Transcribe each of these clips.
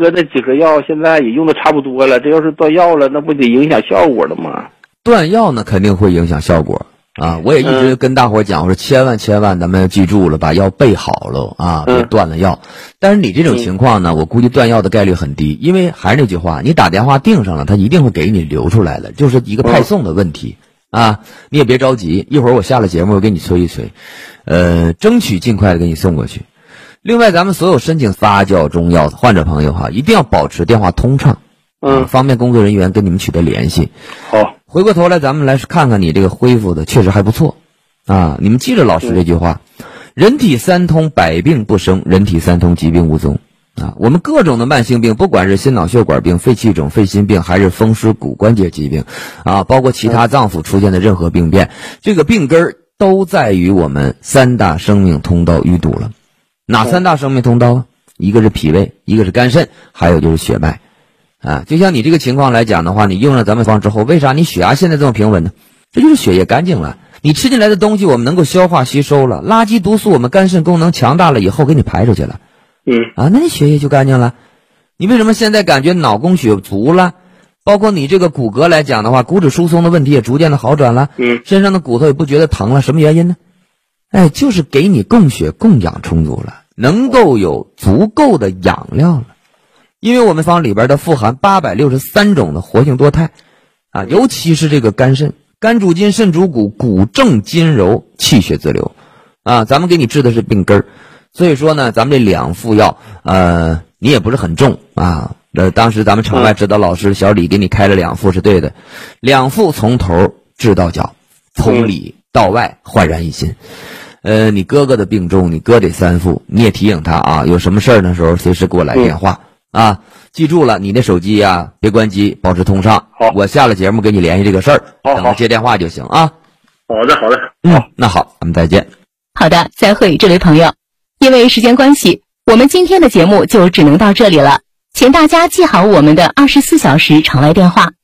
喝那几颗药现在也用的差不多了，这要是断药了，那不得影响效果了吗？ 断药呢肯定会影响效果啊！我也一直跟大伙讲，我说千万咱们要记住了，把药备好了啊，别断了药。但是你这种情况呢，我估计断药的概率很低，因为还是那句话，你打电话订上了，他一定会给你留出来的，就是一个派送的问题啊。你也别着急，一会儿我下了节目我给你催一催，争取尽快的给你送过去。另外，咱们所有申请发酵中药的患者朋友哈，一定要保持电话通畅，方便工作人员跟你们取得联系。 好。 回过头来，咱们来看看你这个恢复的确实还不错啊！你们记着老师这句话，人体三通，百病不生；人体三通，疾病无踪啊！我们各种的慢性病，不管是心脑血管病、肺气肿、肺心病，还是风湿骨关节疾病啊，包括其他脏腑出现的任何病变，这个病根儿都在于我们三大生命通道淤堵了。哪三大生命通道啊？一个是脾胃，一个是肝肾，还有就是血脉。啊，就像你这个情况来讲的话，你用了咱们方之后，为啥你血压现在这么平稳呢？这就是血液干净了，你吃进来的东西我们能够消化吸收了，垃圾毒素我们肝肾功能强大了以后给你排出去了，那你血液就干净了。你为什么现在感觉脑供血足了？包括你这个骨骼来讲的话，骨质疏松的问题也逐渐的好转了，身上的骨头也不觉得疼了，什么原因呢？就是给你供血供氧充足了，能够有足够的养料了。因为我们方里边的富含863种的活性多肽啊，尤其是这个肝肾，肝主筋，肾主骨，骨正筋柔，气血自流啊。咱们给你治的是病根儿，所以说呢，咱们这2副药，你也不是很重啊。当时咱们场外指导老师小李给你开了2副是对的，2副从头治到脚，从里到外焕然一新。你哥哥的病重，你哥得3副，你也提醒他啊，有什么事儿的时候随时给我来电话。啊，记住了，你的手机呀，别关机，保持通畅。 好， 我下了节目给你联系这个事儿，等着接电话就行啊。 好的，好的。 那好，咱们再见。 好的，再会，这位朋友。因为时间关系，我们今天的节目就只能到这里了，请大家记好我们的24小时场外电话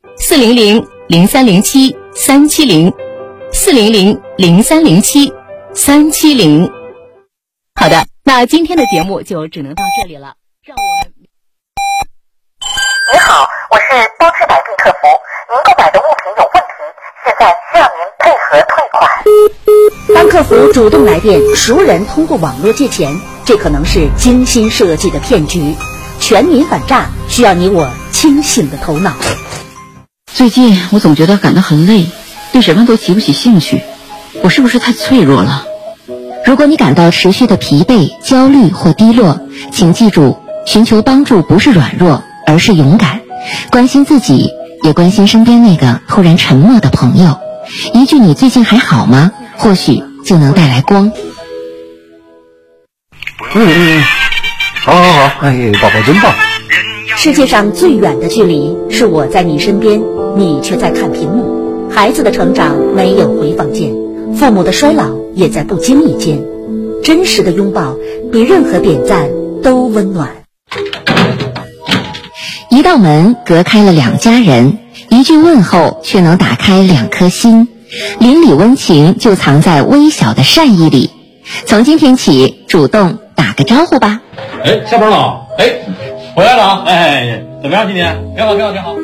：400-0307-370，400-0307-370。好的，那今天的节目就只能到这里了，让我们。 你好，我是多次买病客服，您购买的物品有问题，现在需要您配合退款。 当客服主动来电，熟人通过网络借钱，这可能是精心设计的骗局。全民反诈需要你我清醒的头脑。 最近我总觉得感到很累，对什么都提不起兴趣，我是不是太脆弱了？ 如果你感到持续的疲惫、焦虑或低落，请记住，寻求帮助不是软弱，而是勇敢。关心自己，也关心身边那个突然沉默的朋友。一句你最近还好吗？或许就能带来光。 好，哎，宝宝真棒。 世界上最远的距离是我在你身边，你却在看屏幕。孩子的成长没有回放键，父母的衰老也在不经意间。真实的拥抱比任何点赞都温暖。 一道门隔开了2家人，一句问候却能打开2颗心。邻里温情就藏在微小的善意里。从今天起，主动打个招呼吧。 哎，下班了，哎，回来了啊！哎，怎么样？今天挺好。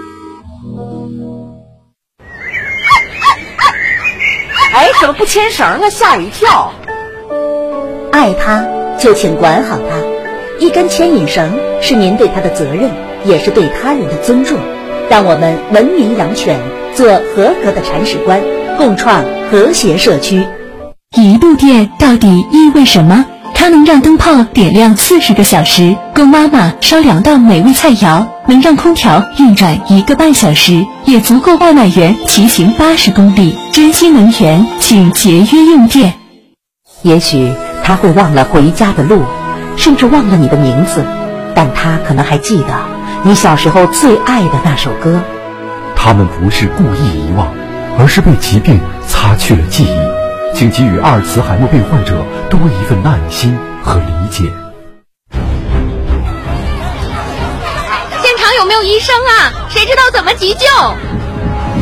哎，怎么不牵绳啊？吓我一跳。爱他就请管好他，一根牵引绳是您对他的责任，也是对他人的尊重。让我们文明养犬，做合格的铲屎官，共创和谐社区。 一度电到底意味什么？它能让灯泡点亮40个小时，供妈妈烧2道美味菜肴，能让空调运转1个半小时，也足够外卖员骑行80公里。珍惜能源，请节约用电。 也许他会忘了回家的路，甚至忘了你的名字，但他可能还记得你小时候最爱的那首歌。 他们不是故意遗忘，而是被疾病擦去了记忆。请给予阿尔茨海默病患者多一份耐心和理解。 现场有没有医生啊？谁知道怎么急救？